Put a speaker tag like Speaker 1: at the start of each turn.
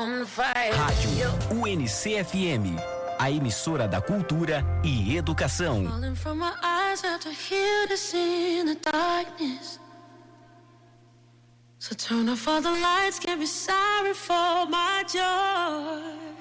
Speaker 1: on fire.
Speaker 2: Rádio UNC-FM, a emissora da cultura e educação.
Speaker 1: Falling from my eyes after hear this in the darkness. So turn off all the lights, can't be sorry for my joy.